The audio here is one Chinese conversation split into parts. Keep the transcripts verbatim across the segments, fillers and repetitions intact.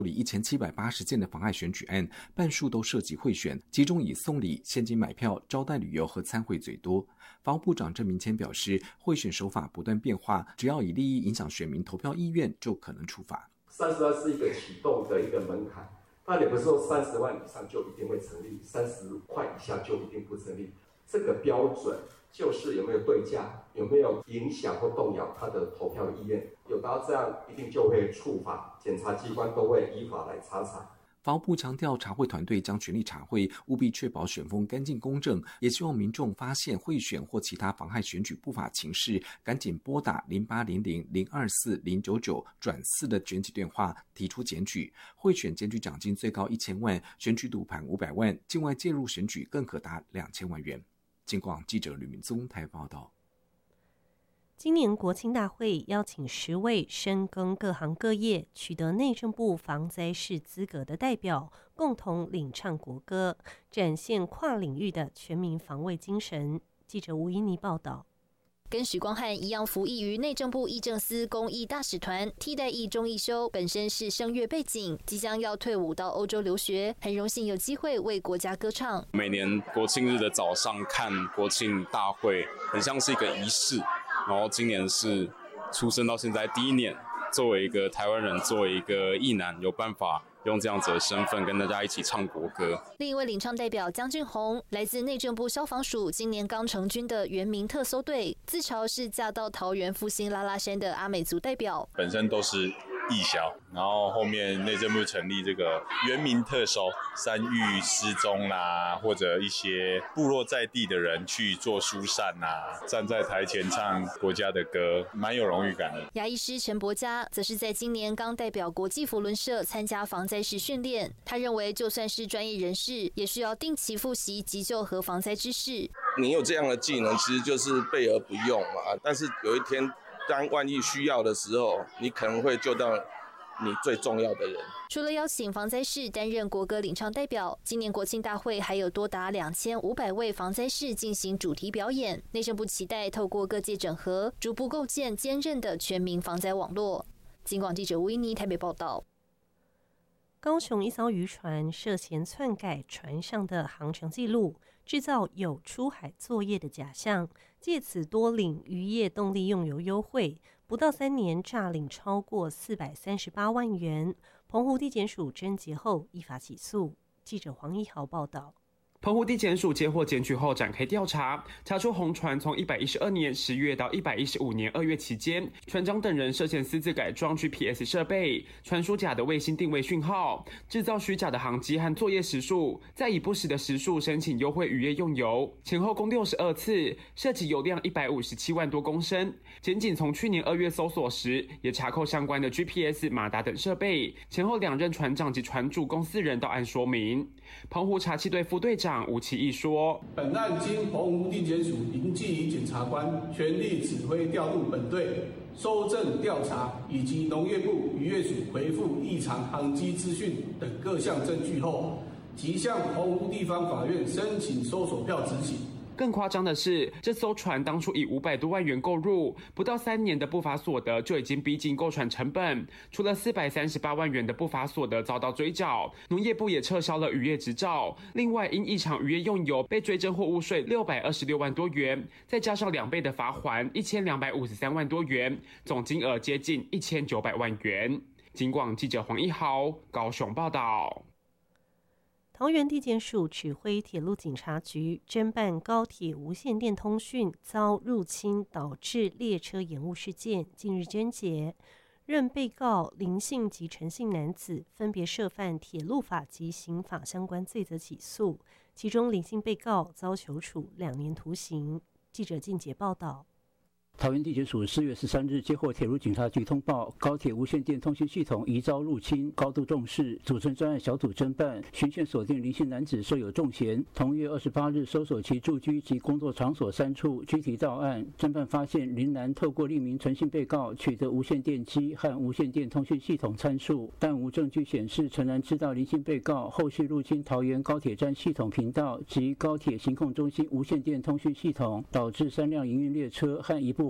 里一千七百八十件的妨碍选举案，半数都涉及贿选，其中以送礼、现金买票、招待旅游和参会最多。法务部长郑明谦表示，贿选手法不断变化，只要以利益影响选民投票意愿，就可能处罚。 三十万是一个启动的一个门槛，但也不是说三十万以上就一定会成立，三十块以下就一定不成立。这个标准就是有没有对价，有没有影响或动摇他的投票意愿，有达到这样一定就会处罚，检察机关都会依法来查查。 法务部强调，查贿团队将全力查贿，务必确保选风干净公正，也希望民众发现贿选或其他妨害选举不法情事，赶紧拨打零八零零零二四零九九转四的检举电话提出检举。贿选检举奖金最高一千万，选举赌盘五百万，境外介入选举更可达两千万元。警广记者吕明宗台报道。 今年国庆大会邀请十位深耕各行各业、取得内政部防灾士资格的代表，共同领唱国歌，展现跨领域的全民防卫精神。记者吴怡妮报道。 跟许光汉一样服役于内政部议政司公益大使团，替代役钟义修本身是声乐背景，即将要退伍到欧洲留学，很荣幸有机会为国家歌唱。 每年国庆日的早上看国庆大会，很像是一个仪式。然后今年是出生到现在第一年，作为一个台湾人，作为一个役男，有办法用这样子的身份跟大家一起唱国歌。 另一位领唱代表江俊宏，来自内政部消防署今年刚成军的原民特搜队，自嘲是嫁到桃园复兴拉拉山的阿美族代表。 本身都是义消，然后后面内政部成立这个原民特搜，山域失踪啦、啊，或者一些部落在地的人去做疏散啊，站在台前唱国家的歌，蛮有荣誉感的。 牙医师陈伯嘉则是在今年刚代表国际扶轮社参加防灾时训练，他认为就算是专业人士，也需要定期复习急救和防灾知识。 你有这样的技能，其实就是备而不用嘛。但是有一天，当万一需要的时候，你可能会救到你最重要的人。 除了邀请防灾士担任国歌领唱代表，今年国庆大会还有多达两千五百位防灾士进行主题表演。内政部期待透过各界整合，逐步构建坚韧的全民防灾网络。警广记者吴依妮台北报道。 高雄一艘渔船涉嫌篡改船上的航程记录，制造有出海作业的假象，借此多领渔业动力用油优惠，不到三年诈领超过四百三十八万元。澎湖地检署侦结后依法起诉。记者黄一豪报道。 澎湖地检署接获检举后展开调查，查出红船从一百一十二年十月到一百一十五年二月期间，船长等人涉嫌私自改装 G P S 设备，传输假的卫星定位讯号，制造虚假的航机和作业时数，再以不实的时数申请优惠渔业用油，前后共六十二次，涉及油量一百五十七万多公升。检警从去年二月搜索时，也查扣相关的 G P S、马达等设备，前后两任船长及船主共四人到案说明。澎湖查缉队副队长吴其义说：“ 本案经澎湖地检署林继仪检察官全力指挥调度本队搜证调查，以及农业部渔业署回复异常航机资讯等各项证据后，即向澎湖地方法院申请搜索票执行。” 更夸张的是，这艘船当初以五百多万元购入，不到三年的不法所得就已经逼近购船成本。除了四百三十八万元的不法所得遭到追缴，农业部也撤销了渔业执照。另外，因异常渔业用油被追征货物税六百二十六万多元，再加上两倍的罚锾一千两百五十三万多元，总金额接近一千九百万元。警广记者黄一豪高雄报道。 桃园地检署指挥铁路警察局侦办高铁无线电通讯遭入侵导致列车延误事件，近日侦结，任被告林姓及陈姓男子分别涉犯铁路法及刑法相关罪责起诉，其中林姓被告遭求处两年徒刑。记者靳杰报道。 桃园地检署四月十三日接获铁路警察局通报，高铁无线电通讯系统疑遭入侵，高度重视，组成专案小组侦办，循线锁定林姓男子设有重嫌。同月二十八日搜索其住居及工作场所三处，具体到案。侦办发现林男透过匿名陈姓被告取得无线电机和无线电通讯系统参数，但无证据显示陈男知道林姓被告后续入侵桃园高铁站系统频道及高铁行控中心无线电通讯系统，导致三辆营运列车和一部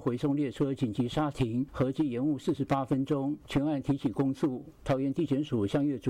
回送列车紧急刹停，合计延误四十八分钟。全案提起公诉。桃园地检署向月主